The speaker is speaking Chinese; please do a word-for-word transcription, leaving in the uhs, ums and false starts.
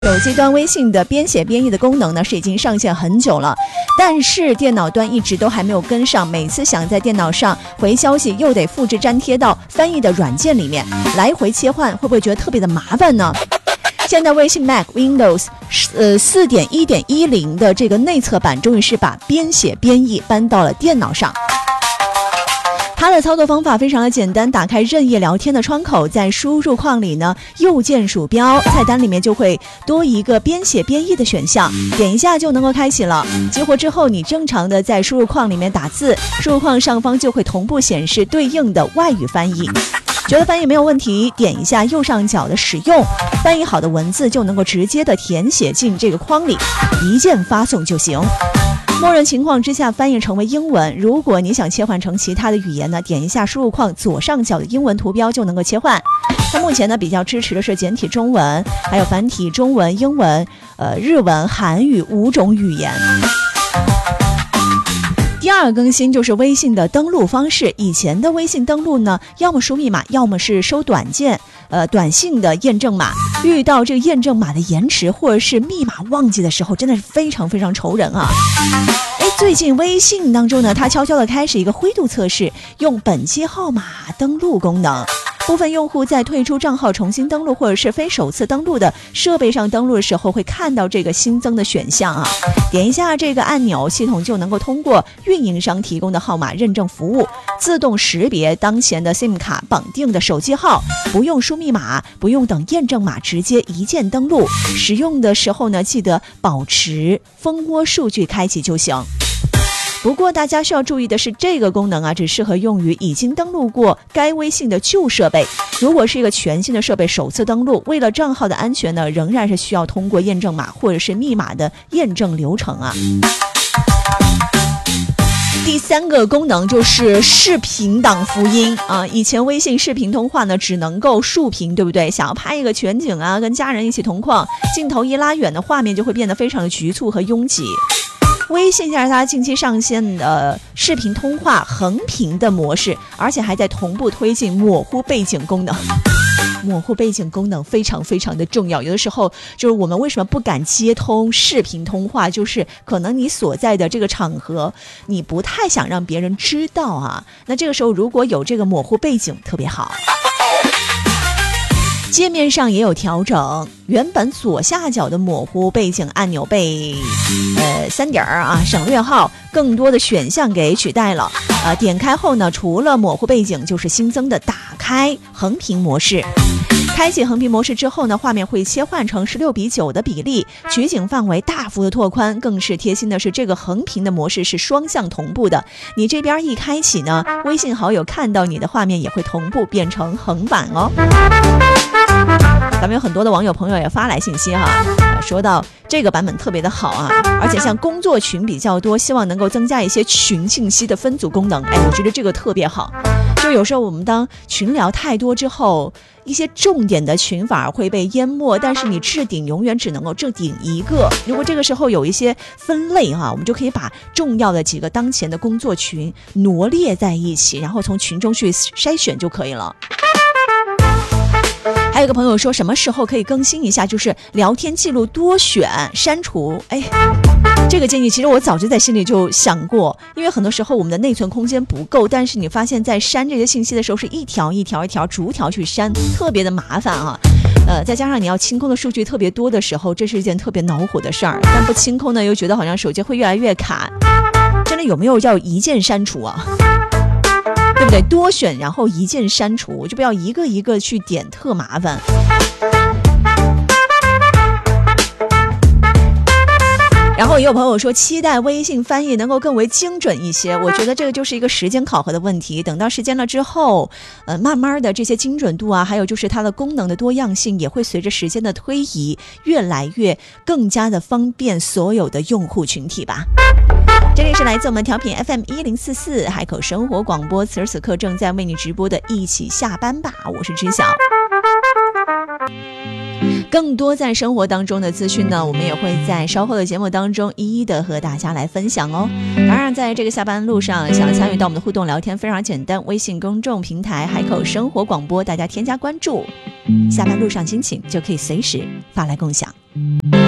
手机端微信的编写编译的功能呢是已经上线很久了，但是电脑端一直都还没有跟上，每次想在电脑上回消息又得复制粘贴到翻译的软件里面，来回切换，会不会觉得特别的麻烦呢？现在微信 Mac Windows 呃 四点一点一零 的这个内测版终于是把编写编译搬到了电脑上。它的操作方法非常的简单，打开任意聊天的窗口，在输入框里呢，右键鼠标，菜单里面就会多一个编写编译的选项，点一下就能够开启了。激活之后，你正常的在输入框里面打字，输入框上方就会同步显示对应的外语翻译。觉得翻译没有问题，点一下右上角的使用，翻译好的文字就能够直接的填写进这个框里，一键发送就行。默认情况之下翻译成为英文，如果你想切换成其他的语言呢，点一下输入框左上角的英文图标就能够切换。它目前呢比较支持的是简体中文，还有繁体中文、英文、呃日文、韩语五种语言。第二个更新就是微信的登录方式，以前的微信登录呢，要么输密码，要么是收短件，呃，短信的验证码。遇到这个验证码的延迟，或者是密码忘记的时候，真的是非常非常愁人啊！哎，最近微信当中呢，它悄悄的开始一个灰度测试，用本机号码登录功能。部分用户在退出账号重新登录或者是非首次登录的设备上登录的时候，会看到这个新增的选项啊，点一下这个按钮，系统就能够通过运营商提供的号码认证服务，自动识别当前的 SIM 卡绑定的手机号，不用输密码，不用等验证码，直接一键登录。使用的时候呢，记得保持蜂窝数据开启就行。不过大家需要注意的是，这个功能啊，只适合用于已经登录过该微信的旧设备。如果是一个全新的设备首次登录，为了账号的安全呢，仍然是需要通过验证码或者是密码的验证流程啊。第三个功能就是视频档福音啊！以前微信视频通话呢，只能够竖屏，对不对？想要拍一个全景啊，跟家人一起同框，镜头一拉远的画面就会变得非常的局促和拥挤。微信现在它近期上线的视频通话横屏的模式，而且还在同步推进模糊背景功能。模糊背景功能非常非常的重要，有的时候就是我们为什么不敢接通视频通话，就是可能你所在的这个场合你不太想让别人知道啊，那这个时候如果有这个模糊背景特别好。界面上也有调整，原本左下角的模糊背景按钮被呃三点儿啊省略号更多的选项给取代了。呃，点开后呢，除了模糊背景，就是新增的打开横屏模式。开启横屏模式之后呢，画面会切换成十六比九的比例，取景范围大幅的拓宽。更是贴心的是，这个横屏的模式是双向同步的，你这边一开启呢，微信好友看到你的画面也会同步变成横版哦。咱们有很多的网友朋友也发来信息哈，说到这个版本特别的好啊，而且像工作群比较多，希望能够增加一些群信息的分组功能。哎，我觉得这个特别好。就有时候我们当群聊太多之后，一些重点的群反而会被淹没，但是你置顶永远只能够置顶一个。如果这个时候有一些分类哈，我们就可以把重要的几个当前的工作群罗列在一起，然后从群中去筛选就可以了。还有个朋友说什么时候可以更新一下，就是聊天记录多选删除。哎，这个建议其实我早就在心里就想过，因为很多时候我们的内存空间不够，但是你发现在删这些信息的时候是一条一条一条逐条去删，特别的麻烦啊。呃，再加上你要清空的数据特别多的时候，这是一件特别恼火的事儿。但不清空呢，又觉得好像手机会越来越卡。真的有没有叫一键删除啊？对不对？多选然后一键删除，就不要一个一个去点，特麻烦。然后也有朋友说期待微信翻译能够更为精准一些，我觉得这个就是一个时间考核的问题，等到时间了之后呃，慢慢的这些精准度啊，还有就是它的功能的多样性也会随着时间的推移越来越更加的方便所有的用户群体吧。这里是来自我们调频 F M 一零四四海口生活广播，此时此刻正在为你直播的一起下班吧，我是知晓。更多在生活当中的资讯呢，我们也会在稍后的节目当中一一的和大家来分享哦。当然在这个下班路上想参与到我们的互动聊天非常简单，微信公众平台海口生活广播大家添加关注， 下班路上心情就可以随时发来共享。